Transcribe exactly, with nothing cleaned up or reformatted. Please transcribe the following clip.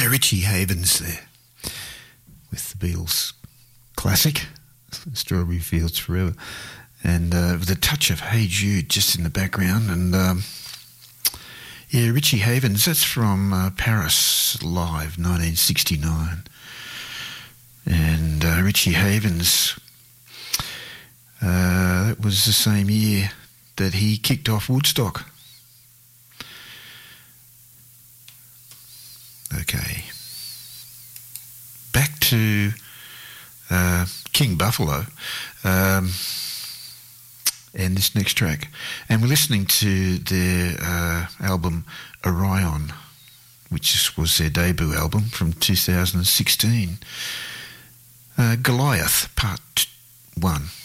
Yeah, Richie Havens there with the Beatles classic, Strawberry Fields Forever, and uh, with a touch of Hey Jude just in the background. And um, yeah, Richie Havens, that's from uh, Paris Live, nineteen sixty-nine. And uh, Richie Havens, uh, that was the same year that he kicked off Woodstock. Okay. Back to uh, King Buffalo um, and this next track. And we're listening to their uh, album Orion, which was their debut album from two thousand sixteen. Uh, Goliath, Part one.